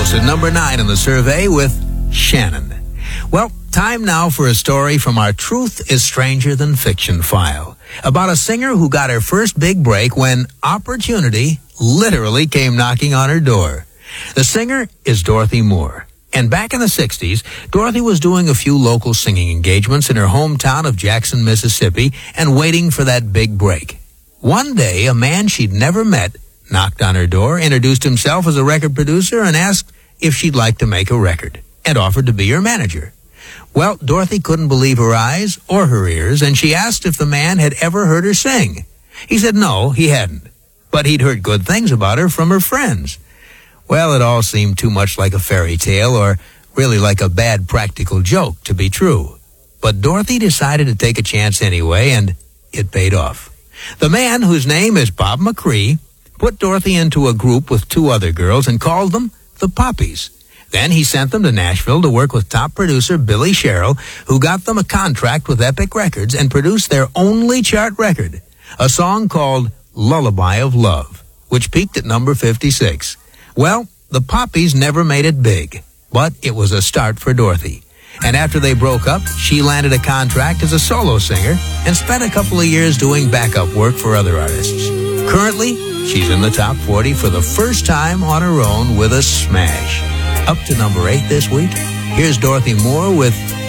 almost at number 9 in the survey with Shannon. Well, time now for a story from our Truth is Stranger Than Fiction file about a singer who got her first big break when opportunity literally came knocking on her door. The singer is Dorothy Moore. And back in the 60s, Dorothy was doing a few local singing engagements in her hometown of Jackson, Mississippi, and waiting for that big break. One day, a man she'd never met knocked on her door, introduced himself as a record producer, and asked if she'd like to make a record, and offered to be her manager. Well, Dorothy couldn't believe her eyes or her ears, and she asked if the man had ever heard her sing. He said no, he hadn't, but he'd heard good things about her from her friends. Well, it all seemed too much like a fairy tale, or really like a bad practical joke, to be true. But Dorothy decided to take a chance anyway, and it paid off. The man, whose name is Bob McCree, put Dorothy into a group with 2 other girls and called them the Poppies. Then he sent them to Nashville to work with top producer Billy Sherrill, who got them a contract with Epic Records and produced their only chart record, a song called Lullaby of Love, which peaked at number 56. Well, the Poppies never made it big, but it was a start for Dorothy. And after they broke up, she landed a contract as a solo singer and spent a couple of years doing backup work for other artists. Currently, she's in the top 40 for the first time on her own with a smash. Up to number 8 this week, here's Dorothy Moore with